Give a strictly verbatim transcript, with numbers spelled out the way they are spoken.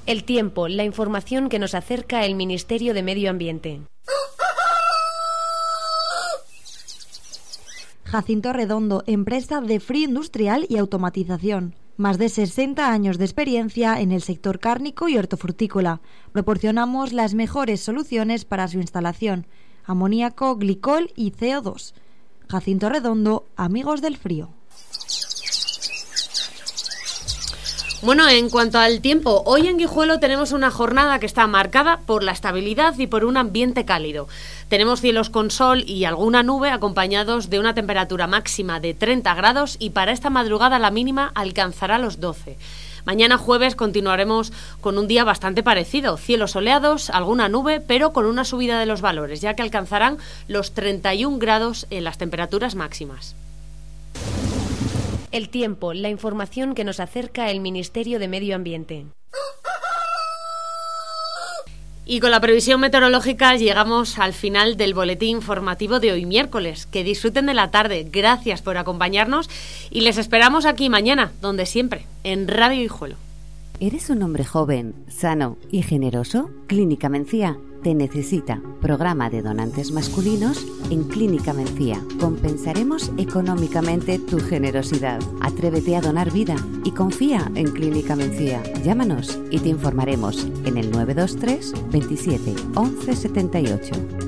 El tiempo, la información que nos acerca el Ministerio de Medio Ambiente. Jacinto Redondo, empresa de frío industrial y automatización. Más de sesenta años de experiencia en el sector cárnico y hortofrutícola. Proporcionamos las mejores soluciones para su instalación: amoníaco, glicol y C O dos. Jacinto Redondo, amigos del frío. Bueno, en cuanto al tiempo, hoy en Guijuelo tenemos una jornada que está marcada por la estabilidad y por un ambiente cálido. Tenemos cielos con sol y alguna nube acompañados de una temperatura máxima de treinta grados y para esta madrugada la mínima alcanzará los doce. Mañana jueves continuaremos con un día bastante parecido, cielos soleados, alguna nube, pero con una subida de los valores, ya que alcanzarán los treinta y un grados en las temperaturas máximas. El tiempo, la información que nos acerca el Ministerio de Medio Ambiente. Y con la previsión meteorológica llegamos al final del boletín informativo de hoy miércoles. Que disfruten de la tarde, gracias por acompañarnos y les esperamos aquí mañana, donde siempre, en Radio Guijuelo. ¿Eres un hombre joven, sano y generoso? Clínica Mencía te necesita. Programa de donantes masculinos en Clínica Mencía. Compensaremos económicamente tu generosidad. Atrévete a donar vida y confía en Clínica Mencía. Llámanos y te informaremos en el nueve dos tres veintisiete once setenta y ocho.